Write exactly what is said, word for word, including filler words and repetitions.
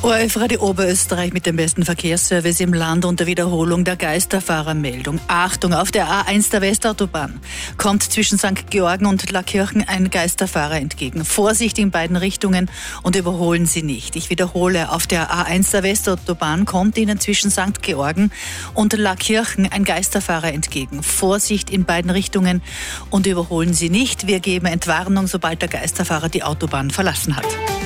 O R F Radio Oberösterreich mit dem besten Verkehrsservice im Land und der Wiederholung der Geisterfahrermeldung. Achtung, auf der A eins der Westautobahn kommt zwischen Sankt Georgen und Lackirchen ein Geisterfahrer entgegen. Vorsicht in beiden Richtungen und überholen Sie nicht. Ich wiederhole, auf der A eins der Westautobahn kommt Ihnen zwischen Sankt Georgen und Lackirchen ein Geisterfahrer entgegen. Vorsicht in beiden Richtungen und überholen Sie nicht. Wir geben Entwarnung, sobald der Geisterfahrer die Autobahn verlassen hat.